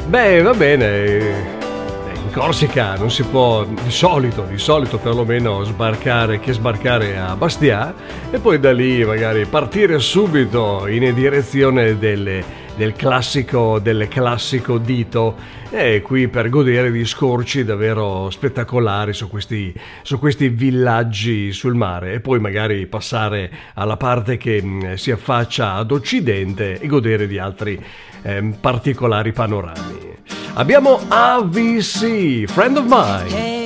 Beh, va bene. In Corsica non si può di solito perlomeno sbarcare a Bastia e poi da lì magari partire subito in direzione del classico dito, e qui per godere di scorci davvero spettacolari su questi villaggi sul mare, e poi magari passare alla parte che si affaccia ad occidente e godere di altri particolari panorami. Abbiamo AVC, Friend of Mine.